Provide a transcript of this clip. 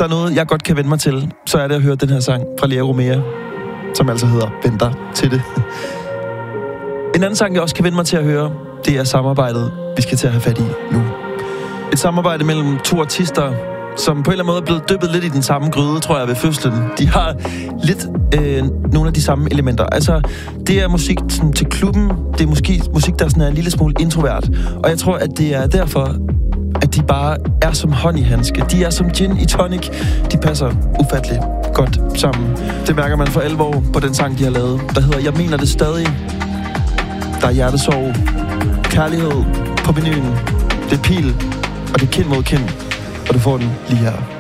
der er noget, jeg godt kan vende mig til, så er det at høre den her sang fra Lea Romea, som altså hedder Vend dig til det. En anden sang, jeg også kan vende mig til at høre, det er samarbejdet, vi skal til at have fat i nu. Et samarbejde mellem to artister, som på en eller anden måde er blevet dyppet lidt i den samme gryde, tror jeg, ved fødslen. De har lidt nogle af de samme elementer. Altså, det er musik sådan, til klubben. Det er musik, der sådan er en lille smule introvert. Og jeg tror, at det er derfor, at de bare er som hånd i handske. De er som gin i tonic. De passer ufatteligt godt sammen. Det mærker man for alvor på den sang, de har lavet, der hedder Jeg mener det stadig. Der er hjertesorg, kærlighed på menuen. Det er pil, og det er kind mod kind. Og du får den lige her.